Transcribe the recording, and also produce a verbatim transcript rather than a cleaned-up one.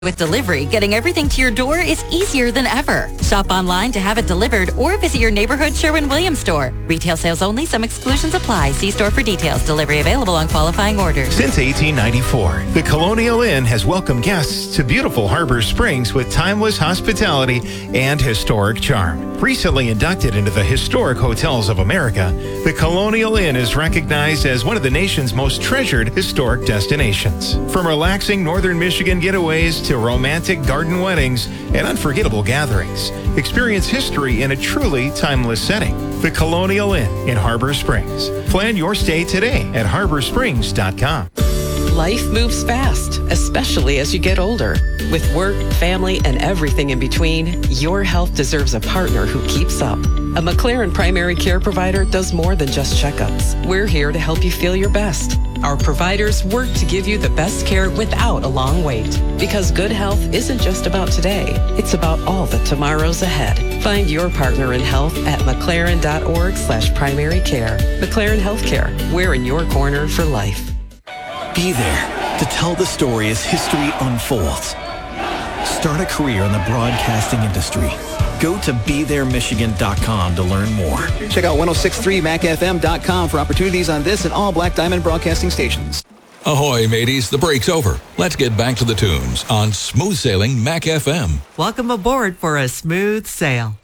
With delivery, getting everything to your door is easier than ever. Shop online to have it delivered or visit your neighborhood Sherwin-Williams store. Retail sales only. Some exclusions apply. See store for details. Delivery available on qualifying orders. Since eighteen ninety-four, the Colonial Inn has welcomed guests to beautiful Harbor Springs with timeless hospitality and historic charm. Recently inducted into the Historic Hotels of America, the Colonial Inn is recognized as one of the nation's most treasured historic destinations. From relaxing northern Michigan getaways to romantic garden weddings and unforgettable gatherings, experience history in a truly timeless setting. The Colonial Inn in Harbor Springs. Plan your stay today at harbor springs dot com. Life moves fast, especially as you get older. With work, family, and everything in between, your health deserves a partner who keeps up. A McLaren primary care provider does more than just checkups. We're here to help you feel your best. Our providers work to give you the best care without a long wait. Because good health isn't just about today, it's about all the tomorrows ahead. Find your partner in health at mclaren.org slash primary care. McLaren Healthcare, we're in your corner for life. Be there to tell the story as history unfolds. Start a career in the broadcasting industry. Go to be there michigan dot com to learn more. Check out ten sixty-three mac f m dot com for opportunities on this and all Black Diamond broadcasting stations. Ahoy, mateys, the break's over. Let's get back to the tunes on Smooth Sailing Mac F M. Welcome aboard for a smooth sail.